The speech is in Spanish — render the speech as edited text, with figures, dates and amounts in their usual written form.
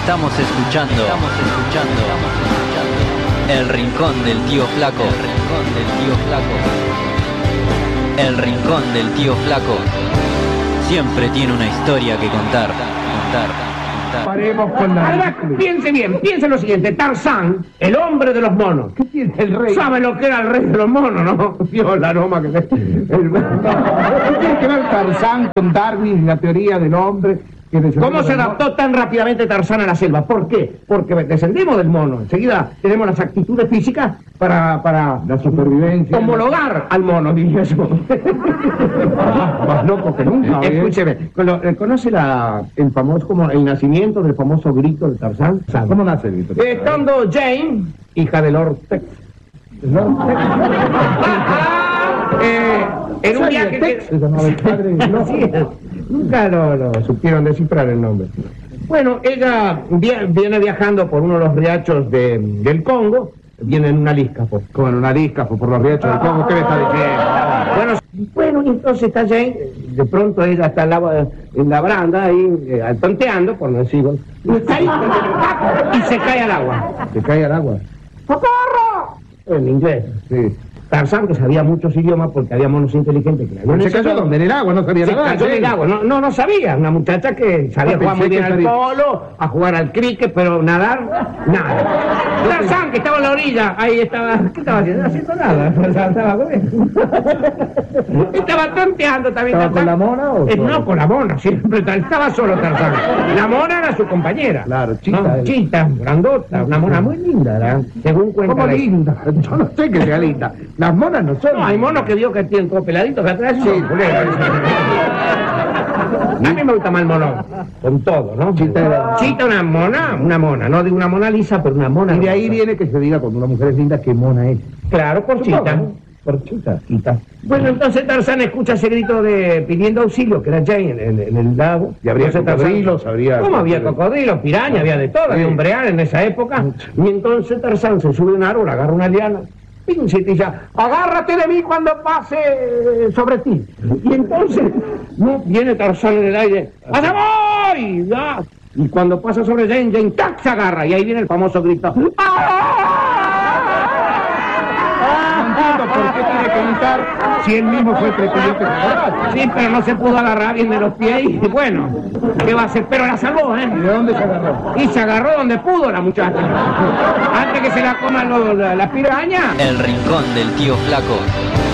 Estamos escuchando El Rincón del Tío Flaco. El Rincón del Tío Flaco siempre tiene una historia que contar. Paremos con la... Además, piense bien, piense lo siguiente. Tarzán, el hombre de los monos. ¿Qué tiene el rey? ¿Sabe lo que era el rey de los monos, no? Dios, la aroma que... ¿Qué tiene que ver Tarzán con Darwin y la teoría del hombre? ¿Cómo se adaptó tan rápidamente Tarzán a la selva? ¿Por qué? Porque descendimos del mono. Enseguida tenemos las actitudes físicas para la supervivencia. homologar al mono, diría yo. Más loco que nunca. Escúcheme, ¿conoce el famoso, como el nacimiento del famoso grito de Tarzán? ¿Cómo nace el grito? Estando Jane, hija de Lord Tex. En un viaje que... Nunca lo supieron descifrar el nombre. Bueno, ella viene viajando por uno de los riachos del Congo, viene en una líscafo. Como en una líscafo por los riachos del Congo, ¿qué me está diciendo? Bueno, y entonces está Jane, de pronto ella está en la baranda ahí, tonteando, por no decirlo, y se cae al agua. ¿Se cae al agua? ¡Socorro! En inglés. Sí. Tarzán, que sabía muchos idiomas porque había monos inteligentes que le habían ¿Se cayó donde? En el agua, no sabía nada. Se cayó en el agua, no sabía. Una muchacha que sabía jugar muy bien al polo, a jugar al cricket, pero nadar, nada. Tarzán, que estaba en la orilla, ahí estaba... ¿Qué estaba haciendo? No haciendo nada. Estaba comiendo. Estaba tonteando también. ¿Estaba con la mona o solo? No, con la mona, siempre. Estaba solo Tarzán. La mona era su compañera. Claro, Chita. No, Chita, grandota, una mona muy linda, ¿verdad? Según cuenta. ¿Cómo linda? Yo no sé que sea linda. Las monas no son. No, hay monos que vio que tienen todo peladito que atrás. Sí, a mí me gusta más el mono, con todo, ¿no? Chita, una mona, no digo una Mona Lisa, pero una mona. Y de ahí viene que se diga cuando una mujer es linda qué mona es. Claro, por Chita. Por Chita. Bueno, entonces Tarzán escucha ese grito pidiendo auxilio, que era Jane en el lago. Y habría cocodrilos, habría... ¿Cómo había cocodrilos, piraña, había de todo, había un breal en esa época? Y entonces Tarzán se sube a un árbol, agarra una liana, pinche y ya, agárrate de mí cuando pase sobre ti. Y entonces viene Tarzán en el aire, ¡allá voy! ¡Ah! Y cuando pasa sobre Jane, ¡tac! Se agarra, y ahí viene el famoso grito. ¿Por qué tiene que gritar si él mismo fue el pretendiente? Sí, pero no se pudo agarrar bien de los pies y bueno, ¿qué va a hacer? Pero la salvó, ¿eh? ¿Y de dónde se agarró? Y se agarró donde pudo la muchacha. Antes que se la coman la piraña. El Rincón del Tío Flaco.